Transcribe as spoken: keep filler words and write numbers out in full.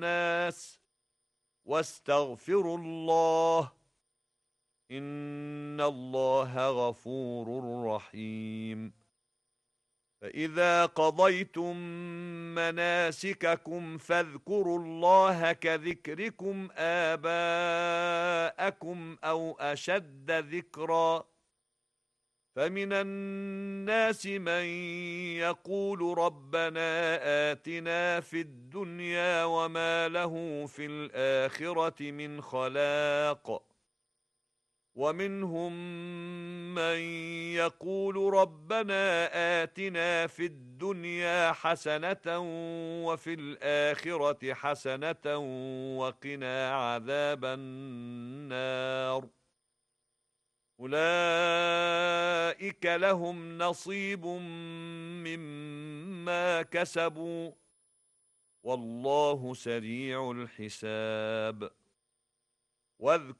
الناس واستغفروا الله إن الله غفور رحيم فإذا قضيتم مناسككم فاذكروا الله كذكركم آباءكم أو أشد ذكرًا فمن الناس من يقول ربنا آتنا في الدنيا وما له في الآخرة من خلاق ومنهم من يقول ربنا آتنا في الدنيا حسنة وفي الآخرة حسنة وقنا عذاب النار أولئك لهم نصيب مما كسبوا والله سريع الحساب واذكر